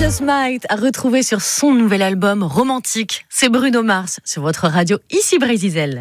Just Might à retrouver sur son nouvel album Romantique. C'est Bruno Mars sur votre radio, ici Brésil.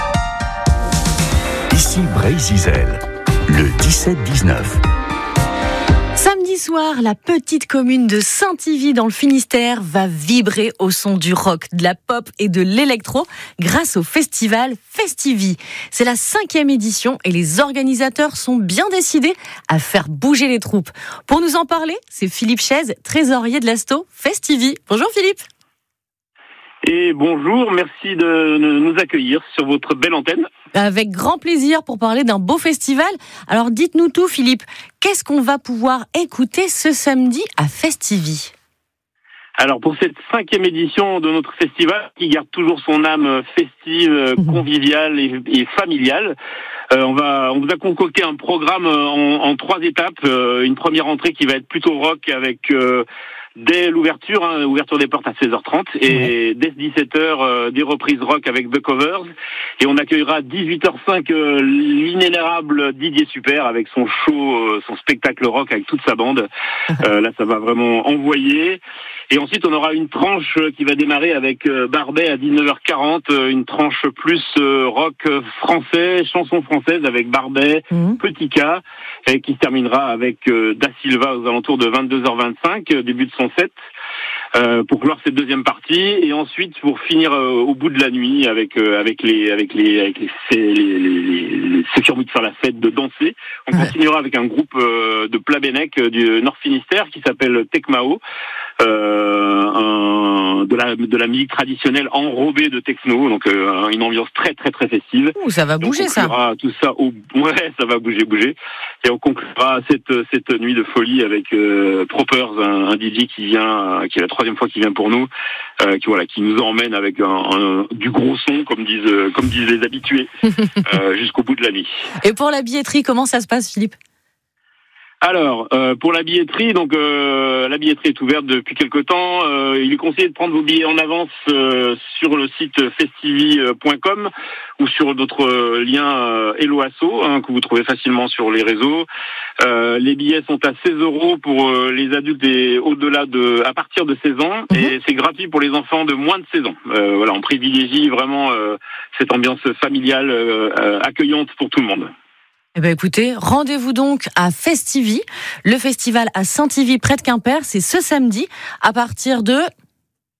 Ici Brésil, le 17-19. Samedi soir, la petite commune de Saint-Yvi dans le Finistère va vibrer au son du rock, de la pop et de l'électro grâce au festival Festivi. C'est la 5e édition et les organisateurs sont bien décidés à faire bouger les troupes. Pour nous en parler, c'est Philippe Chaise, trésorier de l'asto Festivi. Bonjour Philippe. Et bonjour, merci de nous accueillir sur votre belle antenne. Avec grand plaisir pour parler d'un beau festival. Alors dites-nous tout Philippe, qu'est-ce qu'on va pouvoir écouter ce samedi à Festivi ? Alors pour cette 5e édition de notre festival, qui garde toujours son âme festive, conviviale et familiale, on vous a concocté un programme en 3 étapes. Une première entrée qui va être plutôt rock avec... dès l'ouverture, ouverture des portes à 16h30 et dès 17h, des reprises rock avec The Covers. Et on accueillera à 18h05 l'inénarrable Didier Super avec son show, son spectacle rock avec toute sa bande. Là, ça va vraiment envoyer. Et ensuite, on aura une tranche qui va démarrer avec Barbet à 19h40, une tranche plus rock français, chanson française avec Barbet, Petit K, et qui se terminera avec Da Silva aux alentours de 22h25, début de son set, pour clore cette deuxième partie. Et ensuite, pour finir au bout de la nuit avec ceux qui ont envie de faire la fête, de danser, on continuera avec un groupe de Plabennec du Nord Finistère qui s'appelle Tecmao. De la musique traditionnelle enrobée de techno, donc une ambiance très très très festive. Ça va bouger ça. Tout ça ça va bouger. Et on conclura cette nuit de folie avec Propers, un DJ qui est la 3e fois qu'il vient pour nous, qui nous emmène avec du gros son, comme disent les habitués, jusqu'au bout de la nuit. Et pour la billetterie, comment ça se passe, Philippe ? Alors, pour la billetterie, donc la billetterie est ouverte depuis quelque temps. Il est conseillé de prendre vos billets en avance sur le site festivi.com ou sur d'autres liens Hello Asso que vous trouvez facilement sur les réseaux. Les billets sont à 16 € pour les adultes et à partir de 16 ans, et c'est gratuit pour les enfants de moins de 16 ans. On privilégie vraiment cette ambiance familiale accueillante pour tout le monde. Eh ben écoutez, rendez-vous donc à Festivi, le festival à Saint-Yvi près de Quimper, c'est ce samedi à partir de 16h ?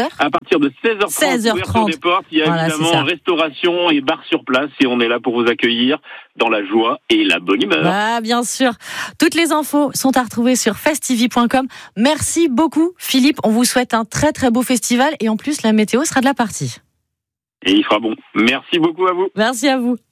À partir de 16h30, ouverture des portes, il y a évidemment restauration et bar sur place et on est là pour vous accueillir dans la joie et la bonne humeur. Ah, bien sûr. Toutes les infos sont à retrouver sur festivi.com. Merci beaucoup Philippe, on vous souhaite un très très beau festival et en plus la météo sera de la partie. Et il fera bon. Merci beaucoup à vous. Merci à vous.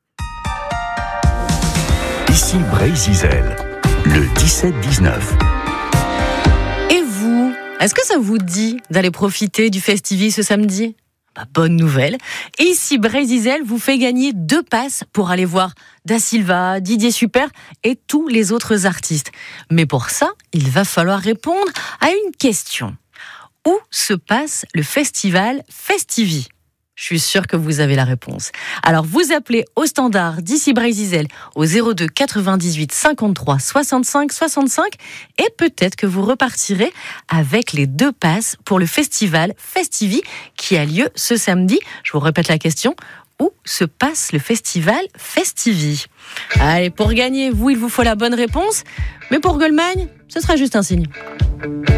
Ici Brésil, le 17-19. Et vous, est-ce que ça vous dit d'aller profiter du Festivi ce samedi ? Bonne nouvelle. Ici Brésil vous fait gagner 2 passes pour aller voir Da Silva, Didier Super et tous les autres artistes. Mais pour ça, il va falloir répondre à une question. Où se passe le festival Festivi ? Je suis sûre que vous avez la réponse. Alors vous appelez au standard d'ici Brésil au 02 98 53 65 65 et peut-être que vous repartirez avec les 2 passes pour le festival Festivi qui a lieu ce samedi. Je vous répète la question. Où se passe le festival Festivi ? Allez, pour gagner, il vous faut la bonne réponse. Mais pour Goldman, ce sera juste un signe.